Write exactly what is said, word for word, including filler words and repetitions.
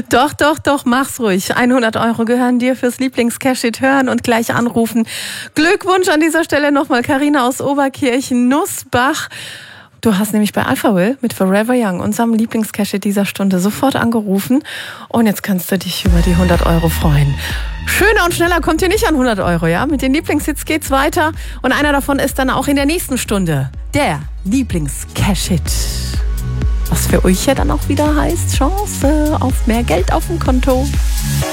Doch, doch, doch, mach's ruhig. hundert Euro gehören dir fürs Lieblings-Cash-It hören und gleich anrufen. Glückwunsch an dieser Stelle nochmal Carina aus Oberkirchen, Nussbach. Du hast nämlich bei Alpha Will mit Forever Young, unserem Lieblings-Cash-It dieser Stunde, sofort angerufen. Und jetzt kannst du dich über die hundert Euro freuen. Schöner und schneller kommt ihr nicht an hundert Euro, ja? Mit den Lieblingshits geht's weiter. Und einer davon ist dann auch in der nächsten Stunde der Lieblings-Cash-It. Was für euch ja dann auch wieder heißt, Chance auf mehr Geld auf dem Konto.